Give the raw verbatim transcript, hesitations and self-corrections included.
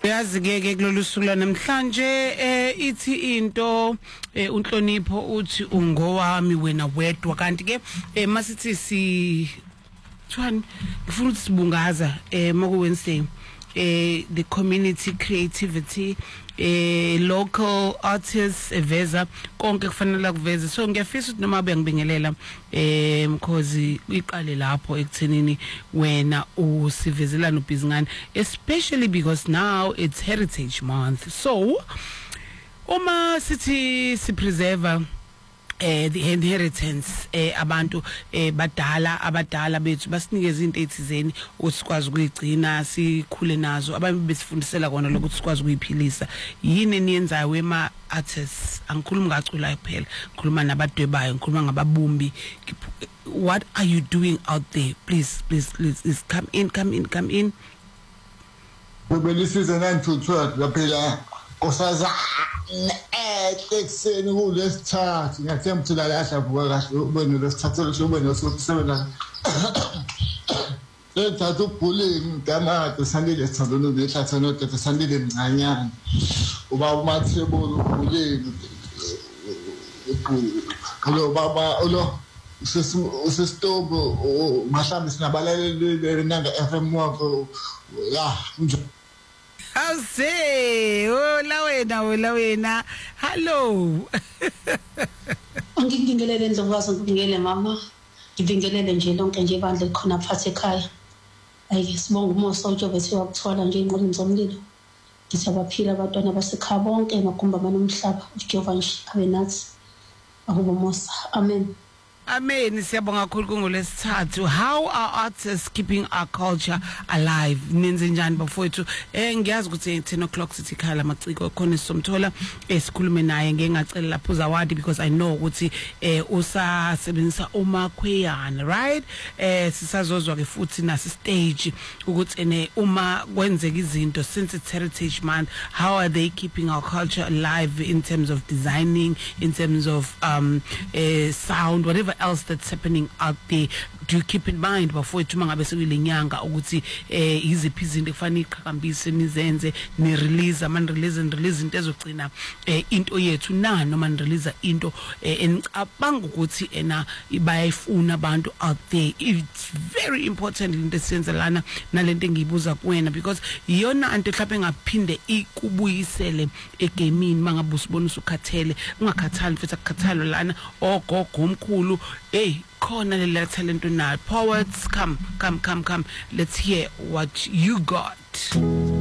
Yazi ke kulolu suku namhlanje eh ithi into eh unhlonipho uthi ungowami wena wedwa kanti ke eh masithi si twani ngifuna ukuthi sibungaza eh maku Wednesday eh the community creativity eh local artists eveza konke kufanele kuveze so ngiyafisa ukuthi noma bengibingelela eh because iqale lapho ekuthenini wena usivezelana ubhizingane especially because now it's Heritage Month so uma sithi si preserve eh the inheritance eh abantu eh badala abadala bethu basinikeza into ethizeni ukuthi sikwazi ukuyigcina sikhule nazo abantu besifundisela kona lokuthi sikwazi ukuyiphilisa yini eniyenzayo wema artists angikhuluma ngacula kuphela ngikhuluma nabadwebayo ngikhuluma ngababumbi what are you doing out there please please please, please come in come in come in bebelisiza nanthuthu laphela kosaza ekseni kulesithathu ngiyathemba ukuthi la lahla buka kahle ubone lesithathu lesibone sokusebenza lethathu ubulling tamati sandile sithandana lethathu notethe sandile mncanyana uba umathebolo ubulling kalo baba ulo usesitobo mashamba sinabalaleli nanga F M wako la nje Awuse ola wena ola wena hello Ngibingelele ndlovukazi ngibingelele mama ngibingelele nje lonke nje bandla likhona phathe ekhaya ayi sibonga umoso ujobe bethu wakuthola nje inqolweni zomlilo ngithi abaphila abantwana basekhaya bonke makumba manomhlaba uJehova nje abe nathi akubo mosa amen Amen siyabonga kakhulu kungolesithathu how are artists keeping our culture alive nenze njani bafowethu eh ngiyazi ukuthi ten o'clock sithi khala maciko khona somthola esikhulume naye ngengacela lapho zawadi because I know ukuthi eh usasebenzisa umakhweyana right eh sisazozwa ke futhi nasi stage ukuthi ene uma kwenzeka izinto since it's Heritage Month how are they keeping our culture alive in terms of designing in terms of um eh sound whatever else that's happening out there do you keep in mind before ithuma ngabe sekuyilenyanga ukuthi eh iziphi izinto kufanele iqhakambise nizenze ni release ama release and release into ezogcina eh into yethu na noma ni release into enicabanga ukuthi ena bayayifuna abantu out there it's very important into esenzelana nalento engiyibuza kuwena because iyona into mhlawumbe ngaphinde ikubuyisele egamini mangabe usibona usukhathele ungakhathali futhi akukhathalo lana ogogo omkhulu hey khona le talent now poets come come come come let's hear what you got.